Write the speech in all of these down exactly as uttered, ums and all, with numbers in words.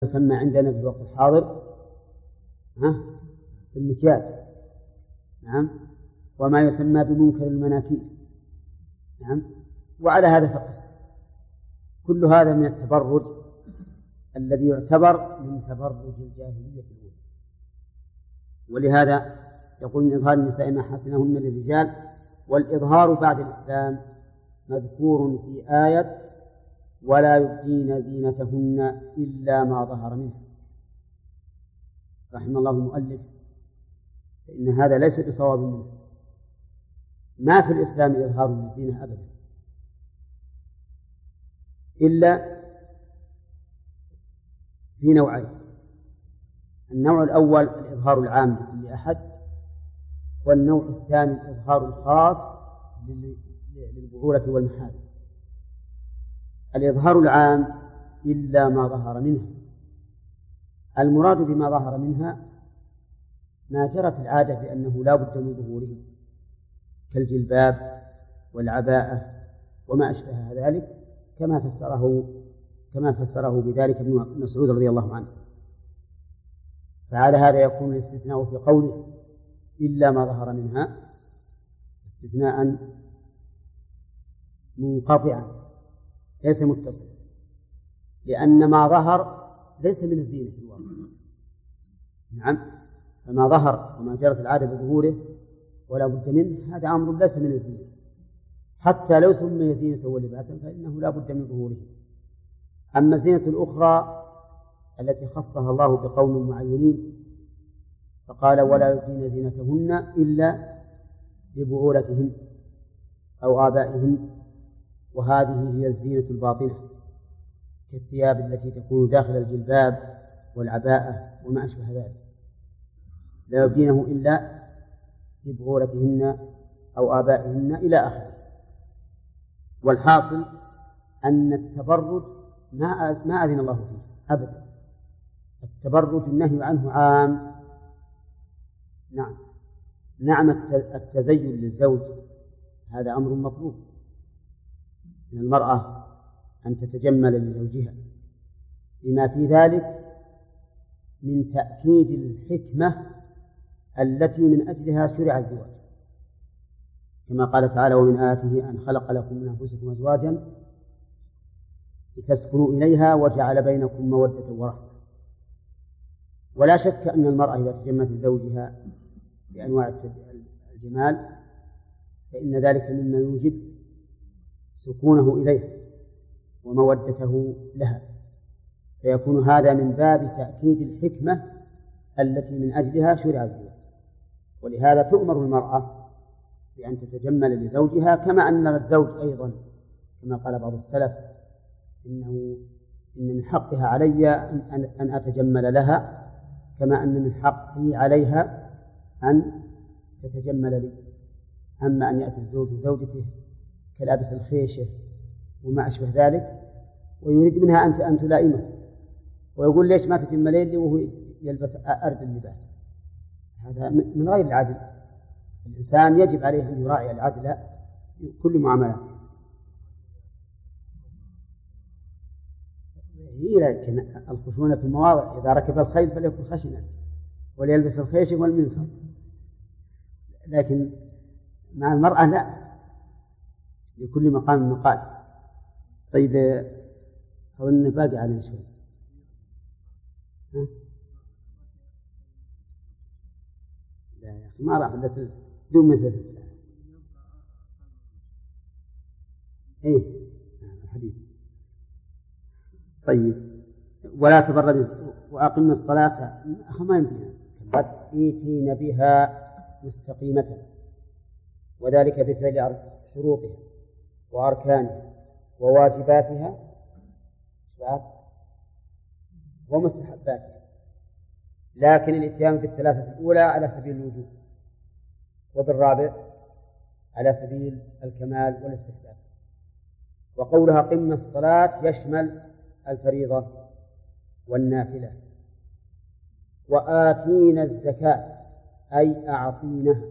يسمى عندنا في الوقت الحاضر ها المكياج، نعم، وما يسمى بمنكر المناكير، نعم، وعلى هذا فقس. كل هذا من التبرج الذي يعتبر من تبرج الجاهلية الأولى. ولهذا يقول من إظهار النساء ما حسنهن للرجال، والإظهار بعد الإسلام مذكور في آية ولا يبدين زينتهن إلا ما ظهر منها. رحم الله المؤلف، فإن هذا ليس بصواب منه. ما في الإسلام إظهار للزينة أبدا، إلا في نوعين: النوع الأول الإظهار العام لكل أحد، والنوع الثاني الإظهار الخاص للبعولة والمحارم. الإظهار العام إلا ما ظهر منها، المراد بما ظهر منها ما جرت العادة بأنه لا بد من ظهوره كالجلباب والعباءة وما أشبه ذلك، كما فسره كما فسره بذلك ابن مسعود رضي الله عنه. فعلى هذا يكون الاستثناء في قوله إلا ما ظهر منها استثناء منقطعا ليس متصلا، لأن ما ظهر ليس من الزينة في الواقع. نعم، فما ظهر وما جرت العادة بظهوره ولا بد منه هذا أمر ليس من الزينة، حتى لو سمي زينة ولباسا فإنه لا بد من ظهوره. أما الزينة الأخرى التي خصها الله بقوم معينين فقال ولا يبدين زينتهن إلا لبعولتهن أو آبائهن، وهذه هي الزينة الباطنة كالثياب التي تكون داخل الجلباب والعباءة وما أشبه ذلك، لا يبدينه إلا لبعولتهن أو آبائهن إلى آخره. والحاصل أن التبرج ما ما أذن الله فيه أبدا. التبرج النهي عنه عام. نعم نعم التزين للزوج هذا أمر مطلوب من المرأة أن تتجمل لزوجها، لما في ذلك من تأكيد الحكمة التي من أجلها شرع الزواج، كما قال تعالى ومن آياته أن خلق لكم من أنفسكم أزواجا لتسكنوا إليها وجعل بينكم مودة ورحمة. ولا شك أن المرأة إذا تجملت لزوجها بأنواع الجمال فإن ذلك مما يوجب سكونه إليها ومودته لها، فيكون هذا من باب تأكيد الحكمة التي من أجلها شرع الزواج. ولهذا تؤمر المرأة بأن تتجمل لزوجها، كما أن الزوج أيضا كما قال بعض السلف إنه إن من حقها علي أن أتجمل لها كما أن من حقي عليها أن تتجمل لي. أما أن يأتي الزوج لزوجته كلابس الخيشة وما أشبه ذلك ويريد منها أن أن تلائمه ويقول ليش ما تجملين لي وهو يلبس أرد اللباس، هذا من غير العدل. الإنسان يجب عليه أن يراعي العدل في كل معاملاته. لكن الخشونة في المواضع إذا ركب الخيل فليكن خشنا وليلبس الخيش والمنفر، لكن مع المرأة لا، لكل مقام مقال. طيب أظن باقي علينا شوي. ها؟ لا يا أخي ما راح إلا دون مثل الساعة. إيه الحديث. طيب ولا تبرج وأقمنا الصلاة ما يمكن قد إيتين بها مستقيمة، وذلك بفعل شروطها وأركانها وواجباتها ومستحباتها، لكن الاتيان بالثلاثة الأولى على سبيل الوجوب، وبالرابع على سبيل الكمال والاستحباب. وقولها قمنا الصلاة يشمل الفريضة والنافلة. وآتينا الزكاة أي أعطينها،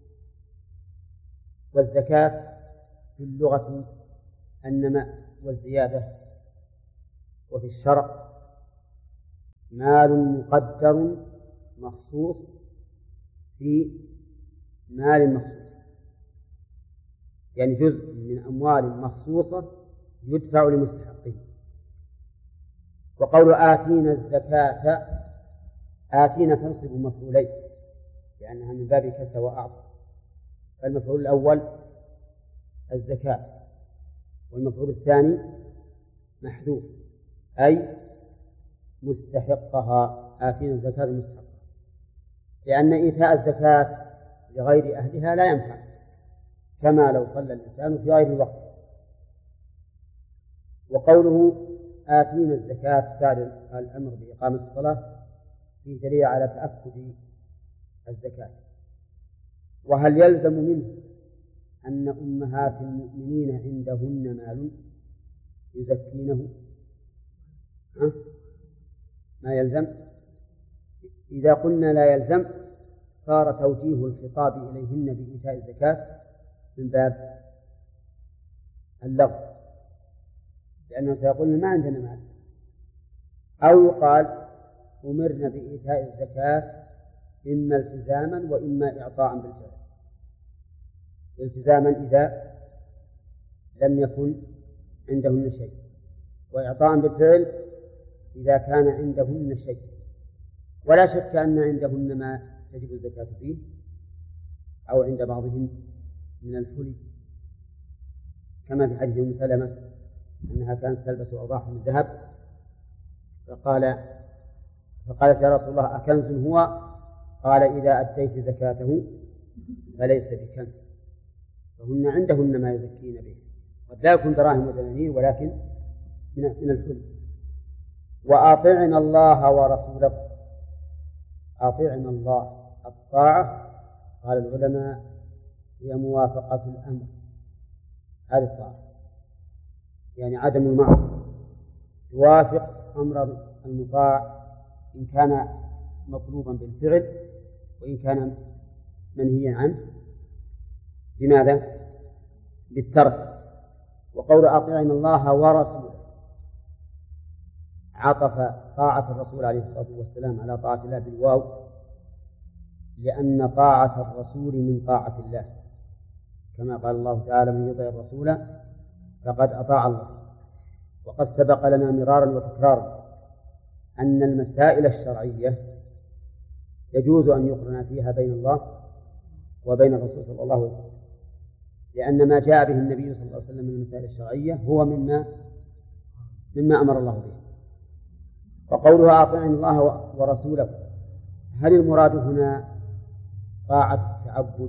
والزكاة في اللغة النماء والزيادة، وفي الشرع مال مقدر مخصوص في مال مخصوص، يعني جزء من أموال مخصوصة يدفع لمستحقه. وقول آتينا الزكاة، آتينا تنصب مفعولين لأنها من باب كسى وأعطى، فالمفعول الأول الزكاة، والمفعول الثاني محذوف أي مستحقها، آتينا الزكاة المستحقة، لأن إيتاء الزكاة لغير أهلها لا ينفع، كما لو صلى الإنسان في غير الوقت. وقوله آتينا الزكاة بعد الأمر بإقامة الصلاة في دليل على تأكد الزكاة. وهل يلزم منه أن أمهات المؤمنين عندهن مال يزكينه؟ ها؟ ما يلزم. إذا قلنا لا يلزم صار توجيه الخطاب إليهن بإيتاء الزكاة من باب اللغو، لأنه سيقولن ما عندنا مال. أو يقال أمرنا بإيتاء الزكاة إما التزاما وإما إعطاء بالفعل. التزاما إذا لم يكن عندهن شيء، وإعطاء بالفعل إذا كان عندهن شيء. ولا شك أن عندهن ما تجب الزكاة فيه، أو عند بعضهم من الحلي، كما في حديث أم سلمة أنها كانت تلبس أوضاح من الذهب، فقال فقالت يا رسول الله أكنز هو؟ قال إذا أديت زكاته فليس بكنز، فهن عندهن ما يزكين به، قد لا يكون دراهم ودنانير ولكن من الحلي. وأطعنا الله ورسوله، أطعنا الله الطاعة قال العلماء هي موافقة الأمر، هذه الطاعة يعني عدم المعصية، توافق أمر المطاع إن كان مطلوبا بالفعل وإن كان منهيا عنه بماذا؟ بالترك. وقول أطيعنا الله ورسوله عطف طاعة الرسول عليه الصلاة والسلام على طاعة الله بالواو، لأن طاعة الرسول من طاعة الله، كما قال الله تعالى من يطع الرسول فقد أطاع الله. وقد سبق لنا مرارا وتكرارا أن المسائل الشرعية يجوز أن يقرن فيها بين الله وبين الرسول صلى الله عليه وسلم، لأن ما جاء به النبي صلى الله عليه وسلم من المسائل الشرعية هو مما مما أمر الله به. وقولها أطيعنا الله ورسوله، هل المراد هنا طاعة تعبد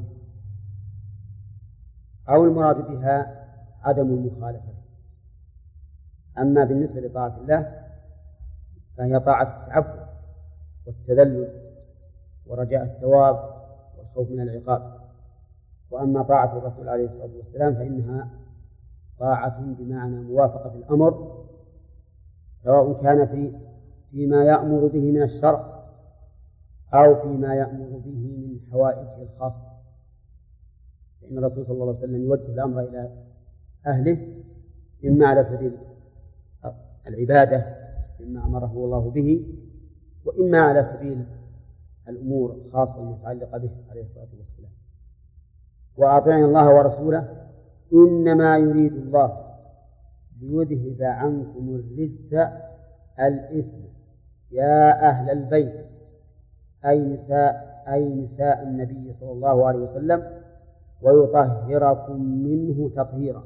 أو المراد بها عدم المخالفة؟ أما بالنسبة لطاعة الله فهي طاعة التعبد والتذلل ورجاء الثواب والخوف من العقاب. وأما طاعة الرسول عليه الصلاة والسلام فإنها طاعة بمعنى موافقة الأمر، سواء كان في فيما يأمر به من الشرع أو فيما يأمر به من حوائجه الخاصة، فإن الرسول صلى الله عليه وسلم يوجه الأمر إلى أهله إما على سبيل العبادة مما أمره الله به، وإما على سبيل الأمور الخاصة المتعلقة به عليه الصلاة والسلام. وأطيعنا الله ورسوله إنما يريد الله ليذهب عنكم الرجس الإثم يا أهل البيت، أي نساء أي نساء النبي صلى الله عليه وسلم، ويطهركم منه تطهيرا.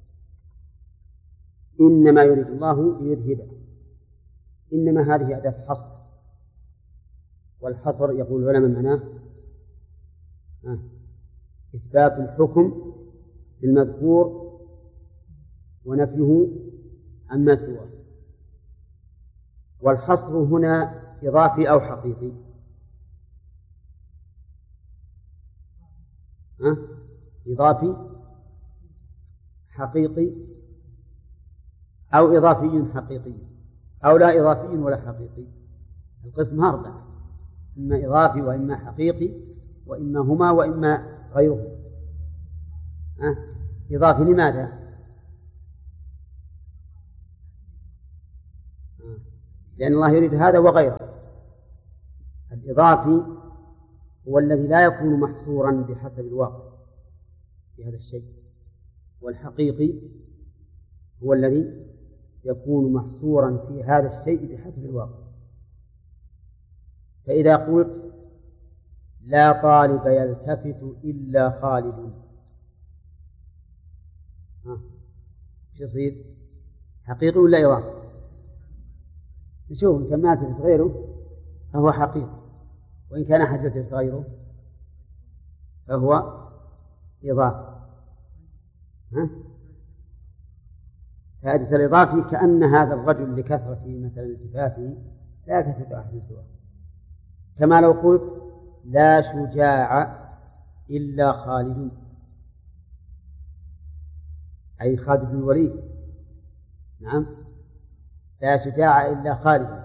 إنما يريد الله ليذهب، إنما هذه أداة حصر، والحصر يقول العلماء معناه إثبات الحكم بالمذكور ونفيه عما سواه. والحصر هنا إضافي أو حقيقي؟ أه؟ إضافي حقيقي أو إضافي حقيقي أو لا إضافي ولا حقيقي؟ القسم أربعة، إما إضافي وإما حقيقي وإما هما وإما غيرهما. أه؟ إضافي لماذا؟ أه؟ لأن الله يريد هذا وغيره، الإضافي هو الذي لا يكون محصورا بحسب الواقع في هذا الشيء، والحقيقي هو الذي يكون محصورا في هذا الشيء بحسب الواقع. فإذا قلت لا طالب يلتفت إلا خالد، ها شو يصير؟ حقيقي ولا إضافي؟ نشوف إن كان ما يلتفت غيره فهو حقيقي، وإن كان أحد يلتفت غيره فهو إضافي. ها؟ فائدة الإضافي كأن هذا الرجل لكثرة مثلا التفاته لا يلتفت أحد سواه، كما لو قلت لا شجاع إلا خالد، أي خالد بن الوليد. نعم، لا شجاع إلا خالد.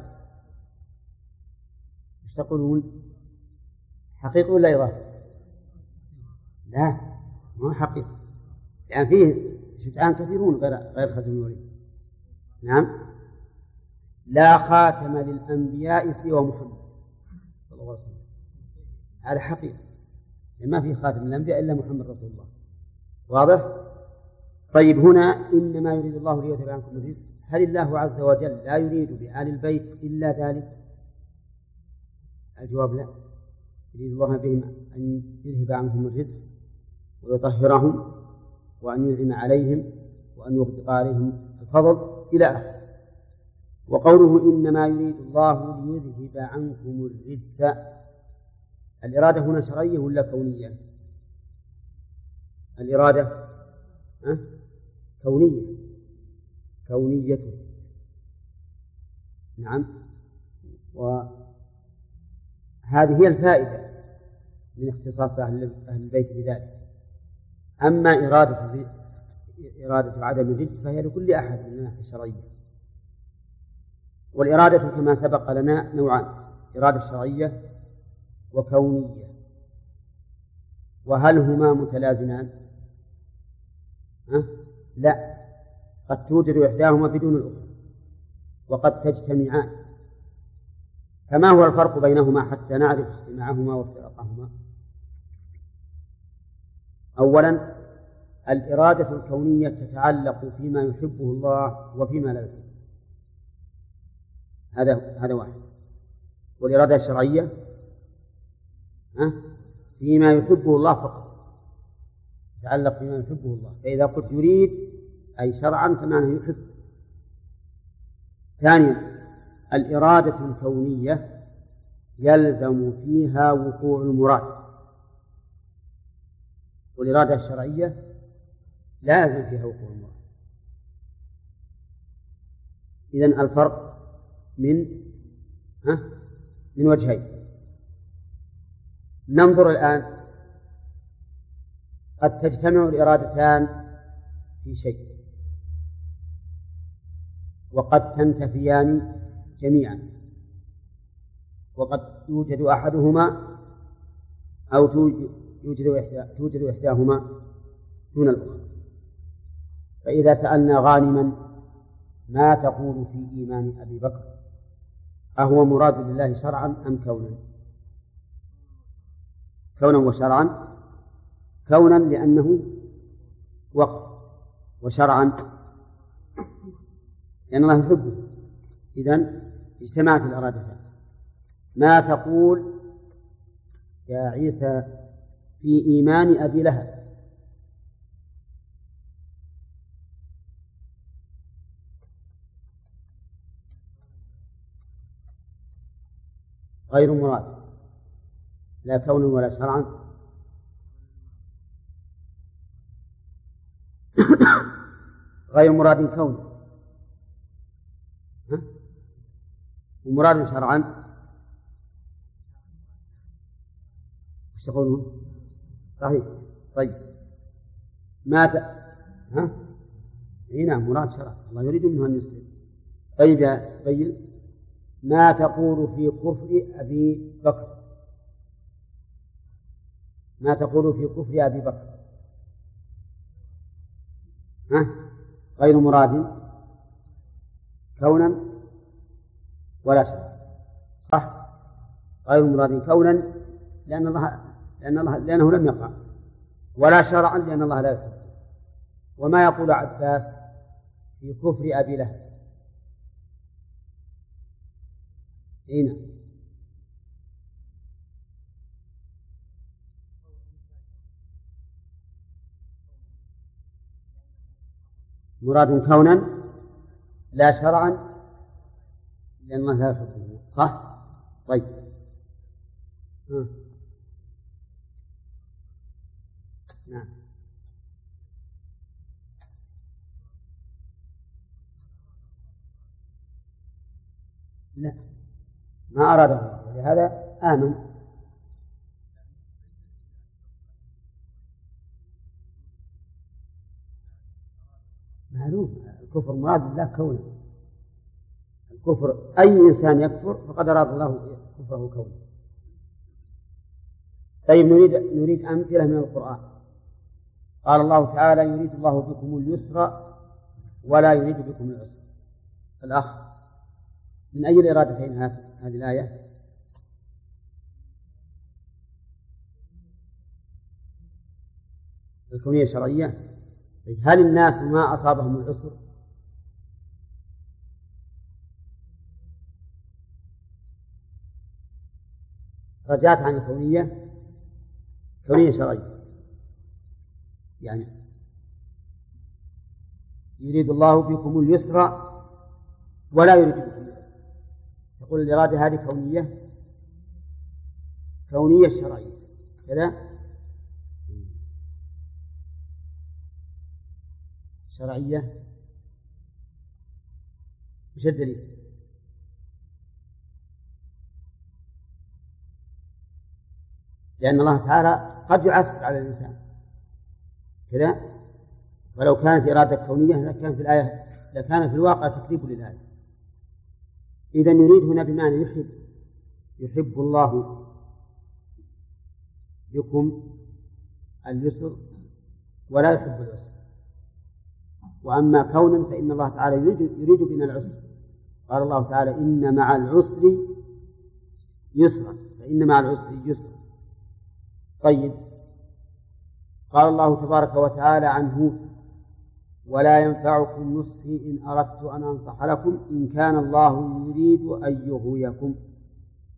ايش تقولون؟ حقيقي ولا إضافي؟ لا، ما هو حقيقي، لأن فيه شجعان كثيرون غير غير خالد بن الوليد. نعم، لا خاتم للأنبياء سوى محمد صلى الله عليه وسلم، هذا حقيقي، ما في خاتم للأنبياء إلا محمد رسول الله. واضح؟ طيب، هنا إنما يريد الله ليذهب عنكم الرجس، هل الله عز وجل لا يريد بآل البيت إلا ذلك؟ الجواب لا، يريد الله بهم أن يذهب عنكم الرجس ويطهرهم وأن ينعم عليهم وأن يغدق عليهم الفضل إلى آخره. وقوله إنما يريد الله ليذهب عنكم الرجس، الإرادة هنا شرعية ولا كونية؟ الإرادة أه؟ كونية، كونية. نعم، وهذه هي الفائدة من اختصاص أهل البيت بذلك. أما إرادة إرادة عدم الرجس فهي لكل أحد من الناحية الشرعية. والإرادة كما سبق لنا نوعان: إرادة شرعية وكونية. وهل هما متلازمان؟ أه؟ لا، قد توجد إحداهما بدون الأخرى، وقد تجتمعان. فما هو الفرق بينهما حتى نعرف اجتماعهما وافتراقهما؟ أولا، الإرادة الكونية تتعلق فيما يحبه الله وفيما لا يحبه، هذا هذا واحد. والإرادة الشرعية أه؟ فيما يحبه الله فقط، تتعلق فيما يحبه الله. فإذا قلت يريد أي شرعا فمعنى يحب. ثانيا، الإرادة الكونية يلزم فيها وقوع المراد، والإرادة الشرعية لا يلزم فيها وقوع المراد. إذن الفرق من ها من وجهين. ننظر الآن، قد تجتمع الإرادتان في شيء وقد تنتفيان جميعا، وقد يوجد أحدهما أو توجد إحدى توجد إحداهما دون الأخرى. فإذا سألنا غانما ما تقول في إيمان أبي بكر، أهو مراد لله شرعا أم كونا؟ كونا وشرعا. كونا لأنه وقت، وشرعا لأن الله يحبه. إذن اجتمعت الإرادتان. ما تقول يا عيسى في إيمان أبي لهب؟ غير مراد، لا كونا ولا شرعا. غير مراد كون، ومراد شرعا. وش تقولون؟ صحيح. طيب، ما ت... ها؟ إيه نعم، مراد شرعا، الله يريد منه أن يسلم. طيب يا سبيل، ما تقول في كفر أبي بكر؟ ما تقول في كفر أبي بكر؟ ها؟ غير مراد كونا ولا شرعا، صح؟ غير مراد كونا لأن الله لأن الله لأنه لم يقع، ولا شرعا لأن الله لا يحب. وما يقول عباس في كفر أبي لهب؟ هنا مراد كونا لا شرعا لأن الله لا يحبه، صح؟ طيب ها. نعم. لا، ما أراد الله، لهذا آمن. معلوم الكفر مراد الله كونه، الكفر أي إنسان يكفر فقد أراد الله كفره كونه. طيب نريد نريد أمثلة من القرآن. قال الله تعالى: يريد الله بكم اليسر ولا يريد بكم العسر. الأخ من أي الإرادتين هذه الآية؟ الكونية الشرعية. هل الناس ما أصابهم العسر؟ رجعت عن الكونية، كونية شرعية، يعني يريد الله بكم اليسر ولا يريد بكم العسر. يقول الإرادة هذه كونية، كونية شرعية كذا، شرعية. وش الدليل؟ لأن الله تعالى قد يعسر على الإنسان كذا، ولو كانت إرادة كونية لكان في الآية لكان في الواقع تكذيب للآية. إذن يريد هنا بمعنى يحب، يحب الله بكم اليسر ولا يحب العسر. وأما كونا فإن الله تعالى يريد, يريد بنا العسر. قال الله تعالى: إن مع العسر يسرا، فإن مع العسر يسرا. طيب قال الله تبارك وتعالى عن هود: ولا ينفعكم نصحي إن أردت أن أنصح لكم إن كان الله يريد أن يغويكم.